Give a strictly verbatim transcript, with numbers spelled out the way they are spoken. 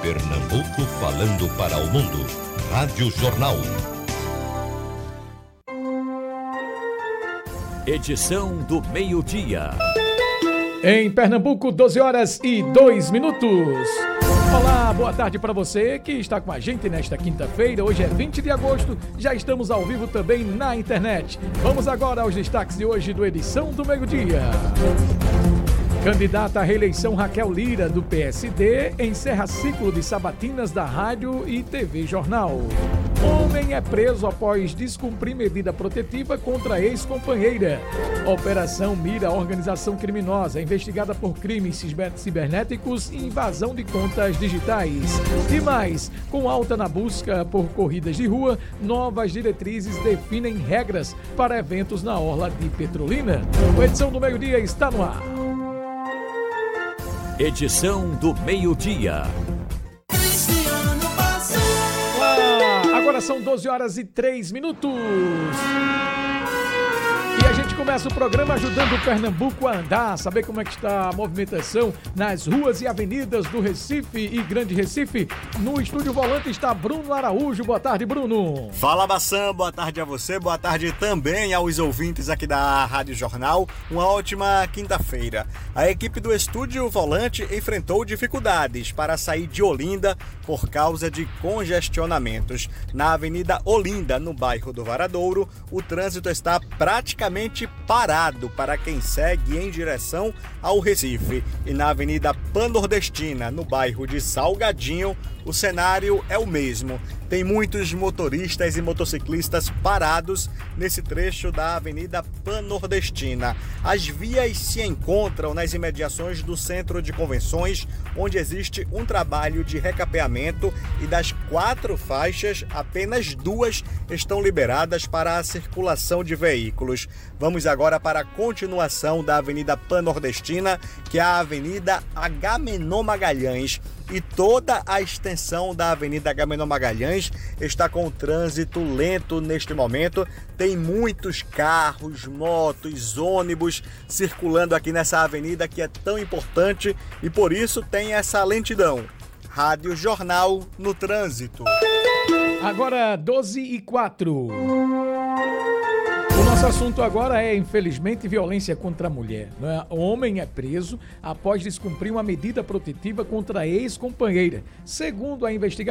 Pernambuco falando para o mundo. Rádio Jornal. Edição do meio-dia. Em Pernambuco, doze horas e dois minutos. Olá, boa tarde para você que está com a gente nesta quinta-feira. Hoje é vinte de agosto, já estamos ao vivo também na internet. Vamos agora aos destaques de hoje do Edição do Meio-Dia. Candidata à reeleição Raquel Lira, do P S D, encerra ciclo de sabatinas da Rádio e T V Jornal. Homem é preso após descumprir medida protetiva contra ex-companheira. Operação mira a organização criminosa, investigada por crimes cibernéticos e invasão de contas digitais. E mais, com alta na busca por corridas de rua, novas diretrizes definem regras para eventos na orla de Petrolina. A edição do meio-dia está no ar. Edição do meio-dia. Ah, agora são doze horas e três minutos. E a gente começa o programa ajudando o Pernambuco a andar, saber como é que está a movimentação nas ruas e avenidas do Recife e Grande Recife. No Estúdio Volante está Bruno Araújo. Boa tarde, Bruno. Fala, Bassam. Boa tarde a você. Boa tarde também aos ouvintes aqui da Rádio Jornal. Uma ótima quinta-feira. A equipe do Estúdio Volante enfrentou dificuldades para sair de Olinda por causa de congestionamentos. Na Avenida Olinda, no bairro do Varadouro, o trânsito está praticamente parado para quem segue em direção ao Recife. E na Avenida Pan-Nordestina, no bairro de Salgadinho, o cenário é o mesmo. Tem muitos motoristas e motociclistas parados nesse trecho da Avenida Pan-Nordestina. As vias se encontram nas imediações do Centro de Convenções, onde existe um trabalho de recapeamento e das quatro faixas, apenas duas estão liberadas para a circulação de veículos. Vamos agora para a continuação da Avenida Pan-Nordestina, que é a Avenida Agamenon Magalhães. E toda a extensão da Avenida Agamenon Magalhães está com o trânsito lento neste momento. Tem muitos carros, motos, ônibus circulando aqui nessa avenida que é tão importante e por isso tem essa lentidão. Rádio Jornal no trânsito. Agora doze e quatro. O nosso assunto agora é, infelizmente, violência contra a mulher. O homem é preso após descumprir uma medida protetiva contra a ex-companheira. Segundo a investigação,